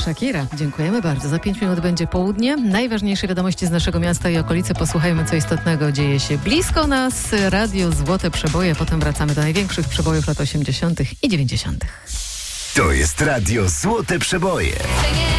Shakira, dziękujemy bardzo. Za 5 minut będzie południe. Najważniejsze wiadomości z naszego miasta i okolicy. Posłuchajmy, co istotnego dzieje się blisko nas. Radio Złote Przeboje. Potem wracamy do największych przebojów lat 80. i 90. To jest Radio Złote Przeboje.